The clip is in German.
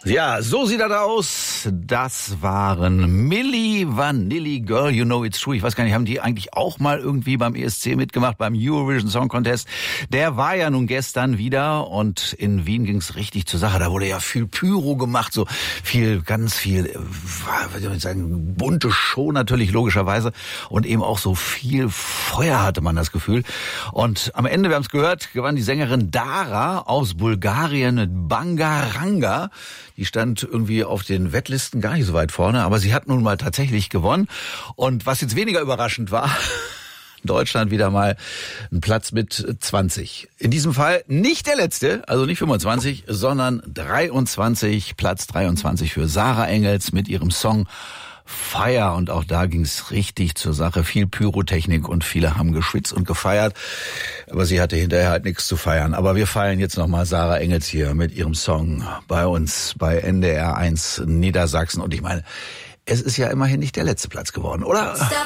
Ja, so sieht das aus. Das waren Milli Vanilli, Girl, You Know It's True. Ich weiß gar nicht, haben die eigentlich auch mal irgendwie beim ESC mitgemacht, beim Eurovision Song Contest? Der war ja nun gestern wieder und in Wien ging's richtig zur Sache. Da wurde ja viel Pyro gemacht, so ganz viel, wie soll ich sagen, bunte Show natürlich logischerweise und eben auch so viel Feuer hatte man das Gefühl. Und am Ende, wir haben es gehört, gewann die Sängerin Dara aus Bulgarien mit Bangaranga. Die stand irgendwie auf den Wettlisten gar nicht so weit vorne, aber sie hat nun mal tatsächlich gewonnen. Und was jetzt weniger überraschend war, Deutschland wieder mal ein Platz mit 20. In diesem Fall nicht der letzte, also nicht 25, sondern 23, Platz 23 für Sarah Engels mit ihrem Song Fire. Und auch da ging's richtig zur Sache. Viel Pyrotechnik und viele haben geschwitzt und gefeiert. Aber sie hatte hinterher halt nichts zu feiern. Aber wir feiern jetzt nochmal Sarah Engels hier mit ihrem Song bei uns bei NDR 1 Niedersachsen. Und ich meine, es ist ja immerhin nicht der letzte Platz geworden, oder?